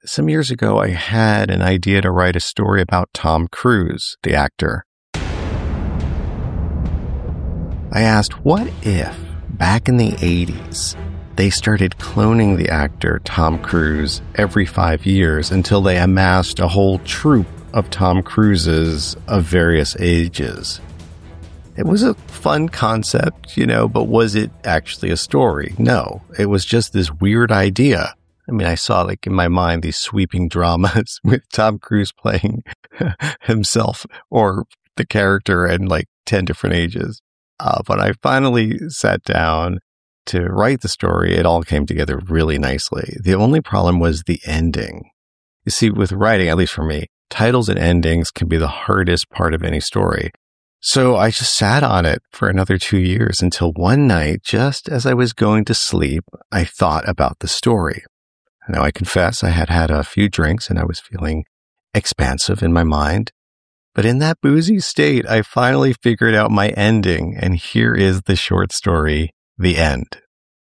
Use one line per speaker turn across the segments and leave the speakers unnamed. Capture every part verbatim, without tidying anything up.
some years ago, I had an idea to write a story about Tom Cruise, the actor. I asked, what if, back in the eighties, they started cloning the actor Tom Cruise every five years until they amassed a whole troupe of Tom Cruises of various ages? It was a fun concept, you know, but was it actually a story? No, it was just this weird idea. I mean, I saw, like, in my mind, these sweeping dramas with Tom Cruise playing himself or the character in, like, ten different ages. Uh, but I finally sat down to write the story. It all came together really nicely. The only problem was the ending. You see, with writing, at least for me, titles and endings can be the hardest part of any story. So I just sat on it for another two years until one night, just as I was going to sleep, I thought about the story. Now, I confess I had had a few drinks and I was feeling expansive in my mind. But in that boozy state, I finally figured out my ending, and here is the short story, The End.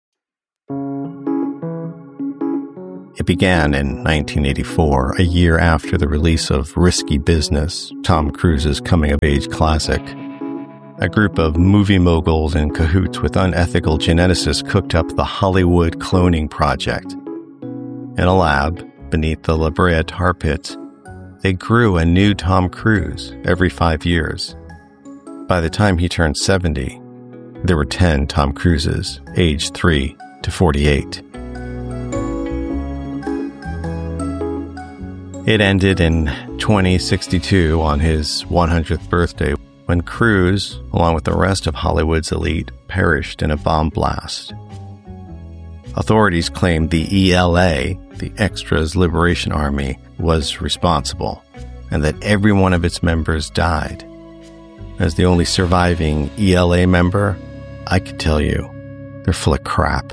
It began in nineteen eighty-four, a year after the release of Risky Business, Tom Cruise's coming-of-age classic. A group of movie moguls in cahoots with unethical geneticists cooked up the Hollywood Cloning Project. In a lab, beneath the La Brea tar pits, they grew a new Tom Cruise every five years. By the time he turned seventy, there were ten Tom Cruises, aged three to forty-eight. It ended in twenty sixty-two on his one hundredth birthday when Cruise, along with the rest of Hollywood's elite, perished in a bomb blast. Authorities claimed the E L A, the Extras Liberation Army, was responsible, and that every one of its members died. As the only surviving E L A member, I could tell you, they're full of crap.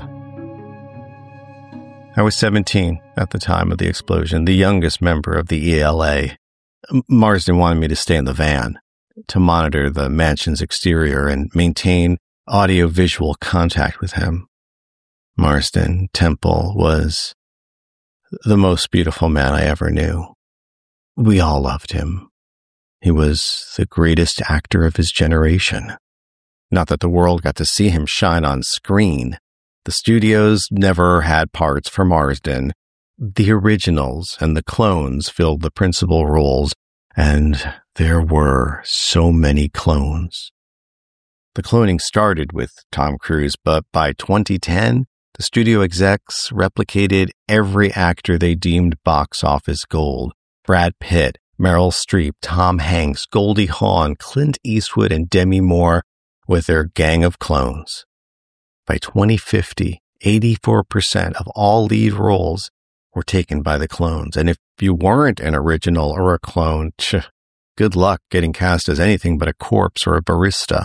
I was seventeen at the time of the explosion, the youngest member of the E L A. Marsden wanted me to stay in the van to monitor the mansion's exterior and maintain audio-visual contact with him. Marsden Temple was the most beautiful man I ever knew. We all loved him. He was the greatest actor of his generation. Not that the world got to see him shine on screen. The studios never had parts for Marsden. The originals and the clones filled the principal roles, and there were so many clones. The cloning started with Tom Cruise, but by twenty ten, the studio execs replicated every actor they deemed box office gold. Brad Pitt, Meryl Streep, Tom Hanks, Goldie Hawn, Clint Eastwood, and Demi Moore with their gang of clones. By twenty fifty, eighty-four percent of all lead roles were taken by the clones. And if you weren't an original or a clone, tch, good luck getting cast as anything but a corpse or a barista.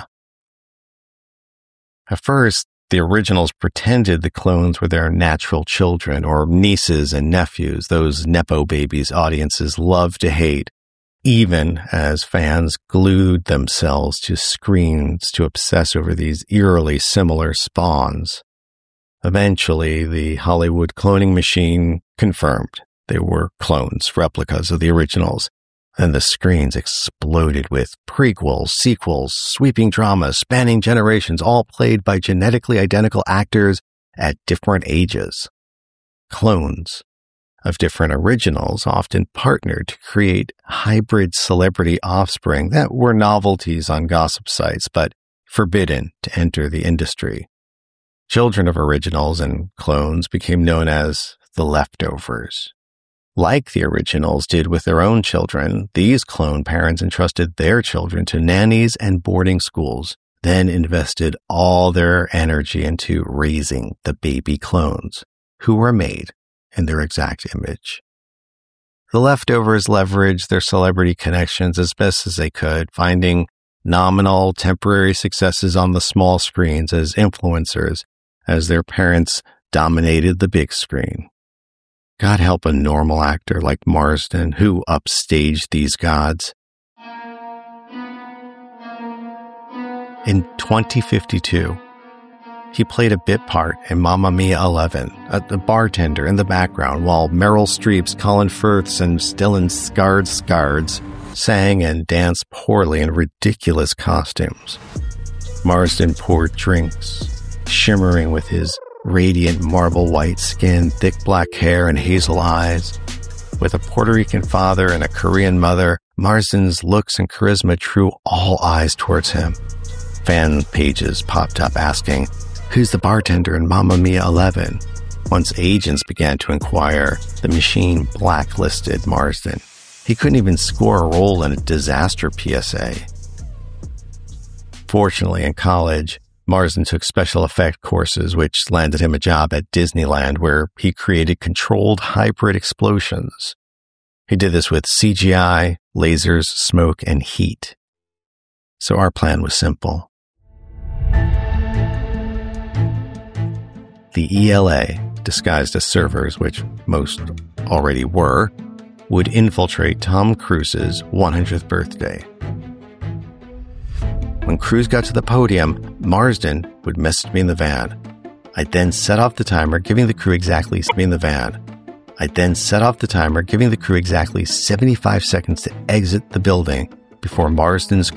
At first, the originals pretended the clones were their natural children or nieces and nephews, those Nepo babies audiences love to hate, even as fans glued themselves to screens to obsess over these eerily similar spawns. Eventually, the Hollywood cloning machine confirmed they were clones, replicas of the originals, and the screens exploded with prequels, sequels, sweeping dramas spanning generations, all played by genetically identical actors at different ages. Clones of different originals often partnered to create hybrid celebrity offspring that were novelties on gossip sites, but forbidden to enter the industry. Children of originals and clones became known as the leftovers. Like the originals did with their own children, these clone parents entrusted their children to nannies and boarding schools, then invested all their energy into raising the baby clones, who were made in their exact image. The leftovers leveraged their celebrity connections as best as they could, finding nominal, temporary successes on the small screens as influencers, as their parents dominated the big screen. God help a normal actor like Marsden who upstaged these gods. In twenty fifty-two, He played a bit part in Mamma Mia eleven, a, a bartender in the background, while Meryl Streep's Colin Firth's and Stellan Skarsgård's sang and danced poorly in ridiculous costumes. Marsden poured drinks, shimmering with his radiant marble white skin, thick black hair, and hazel eyes. With a Puerto Rican father and a Korean mother, Marsden's looks and charisma drew all eyes towards him. Fan pages popped up asking, "Who's the bartender in Mamma Mia eleven? Once agents began to inquire, the machine blacklisted Marsden. He couldn't even score a role in a disaster P S A. Fortunately, in college, Marsden took special effect courses, which landed him a job at Disneyland, where he created controlled hybrid explosions. He did this with C G I, lasers, smoke, and heat. So our plan was simple. The E L A, disguised as servers, which most already were, would infiltrate Tom Cruise's one hundredth birthday. When Cruise got to the podium, Marsden would message me in the van. I'd then set off the timer, giving the crew exactly me in the van. I'd then set off the timer, giving the crew exactly seventy-five seconds to exit the building before Marsden's